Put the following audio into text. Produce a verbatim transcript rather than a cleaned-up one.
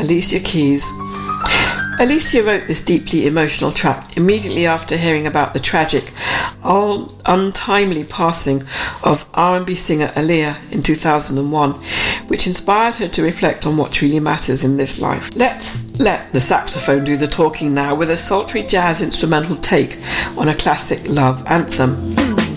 Alicia Keys. Alicia wrote this deeply emotional track immediately after hearing about the tragic, un- untimely passing of R and B singer Aaliyah in two thousand one, which inspired her to reflect on what really matters in this life. Let's let the saxophone do the talking now with a sultry jazz instrumental take on a classic love anthem.